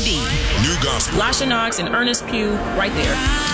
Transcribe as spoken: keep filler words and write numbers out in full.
D. New gospel. Lasha Knox and Ernest Pugh, right there.